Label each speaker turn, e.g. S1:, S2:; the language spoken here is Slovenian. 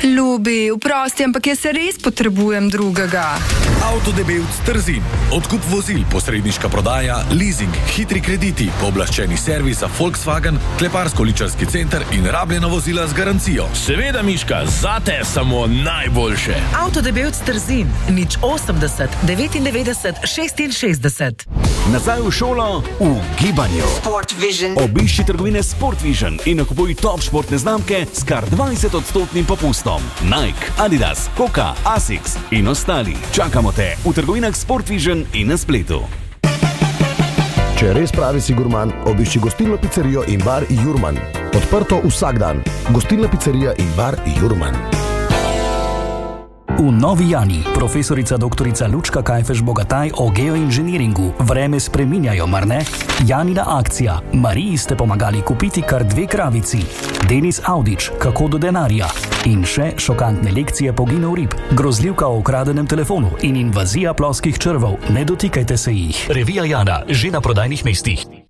S1: Ljubi, vprosti, ampak jaz se res potrebujem drugega.
S2: Avtodebevc Trzin. Odkup vozil, posredniška prodaja, leasing, hitri krediti, pooblaščeni servis za Volkswagen, kleparsko-ličarski center in rabljena vozila z garancijo.
S3: Seveda, Miška, zate samo najboljše.
S4: Avtodebevc Trzin, 080 99 66.
S5: Nazaj v šolo v gibanju.
S6: Sport Vision.
S5: Obišči trgovine Sport Vision in nakupuj top športne znamke s kar 20% popustom. Nike, Adidas, Hoka, Asics in ostali. Čakamo te v trgovinah Sport Vision in na spletu.
S7: Če res pravi si gurman, obišči gostilno pizzerijo in bar Jurman. Odprto vsak dan. Gostilna pizzerija in bar Jurman.
S8: V Novi Jani profesorica doktorica Lučka Kajfež-Bogataj o geoinženiringu. Vreme spreminjajo, mar ne? Janina akcija. Mariji ste pomagali kupiti kar 2 kravici. Denis Audič, kako do denarja. In še šokantne lekcije poginov rib, grozljivka o ukradenem telefonu in invazija ploskih črvov. Ne dotikajte se jih. Revija Jana, že na prodajnih mestih.